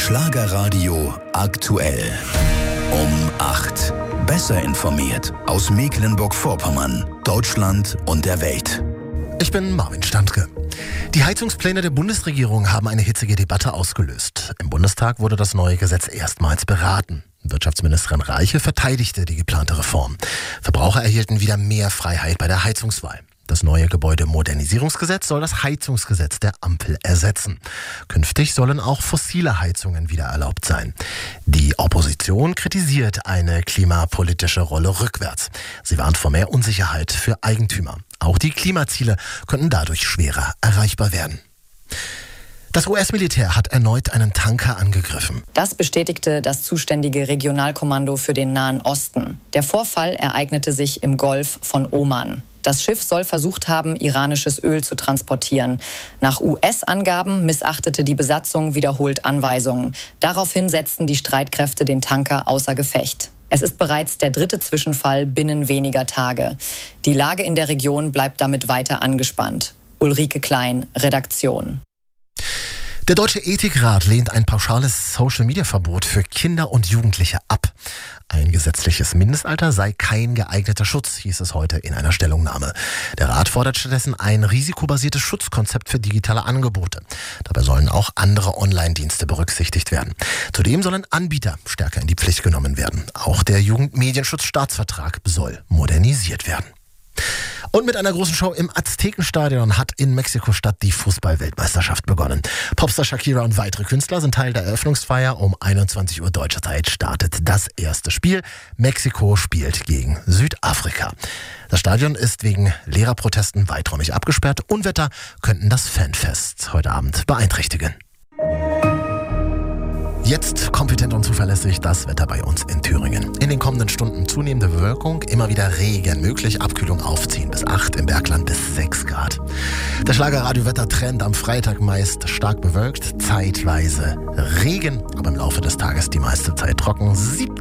Schlagerradio aktuell. Um 8. Besser informiert aus Mecklenburg-Vorpommern, Deutschland und der Welt. Ich bin Marvin Standke. Die Heizungspläne der Bundesregierung haben eine hitzige Debatte ausgelöst. Im Bundestag wurde das neue Gesetz erstmals beraten. Wirtschaftsministerin Reiche verteidigte die geplante Reform. Verbraucher erhielten wieder mehr Freiheit bei der Heizungswahl. Das neue Gebäudemodernisierungsgesetz soll das Heizungsgesetz der Ampel ersetzen. Künftig sollen auch fossile Heizungen wieder erlaubt sein. Die Opposition kritisiert eine klimapolitische Rolle rückwärts. Sie warnt vor mehr Unsicherheit für Eigentümer. Auch die Klimaziele könnten dadurch schwerer erreichbar werden. Das US-Militär hat erneut einen Tanker angegriffen. Das bestätigte das zuständige Regionalkommando für den Nahen Osten. Der Vorfall ereignete sich im Golf von Oman. Das Schiff soll versucht haben, iranisches Öl zu transportieren. Nach US-Angaben missachtete die Besatzung wiederholt Anweisungen. Daraufhin setzten die Streitkräfte den Tanker außer Gefecht. Es ist bereits der 3. Zwischenfall binnen weniger Tage. Die Lage in der Region bleibt damit weiter angespannt. Ulrike Klein, Redaktion. Der Deutsche Ethikrat lehnt ein pauschales Social-Media-Verbot für Kinder und Jugendliche ab. Ein gesetzliches Mindestalter sei kein geeigneter Schutz, hieß es heute in einer Stellungnahme. Der Rat fordert stattdessen ein risikobasiertes Schutzkonzept für digitale Angebote. Dabei sollen auch andere Online-Dienste berücksichtigt werden. Zudem sollen Anbieter stärker in die Pflicht genommen werden. Auch der Jugendmedienschutzstaatsvertrag soll modernisiert werden. Und mit einer großen Show im Aztekenstadion hat in Mexiko-Stadt die Fußball-Weltmeisterschaft begonnen. Popstar Shakira und weitere Künstler sind Teil der Eröffnungsfeier. Um 21 Uhr deutscher Zeit startet das erste Spiel. Mexiko spielt gegen Südafrika. Das Stadion ist wegen Lehrerprotesten weiträumig abgesperrt. Unwetter könnten das Fanfest heute Abend beeinträchtigen. Jetzt kompetent und zuverlässig das Wetter bei uns in Thüringen. In den kommenden Stunden zunehmende Bewölkung, immer wieder Regen möglich, Abkühlung auf 10 bis 8, im Bergland bis 6 Grad. Der Schlagerradio-Wettertrend am Freitag meist stark bewölkt, zeitweise Regen, aber im Laufe des Tages die meiste Zeit trocken.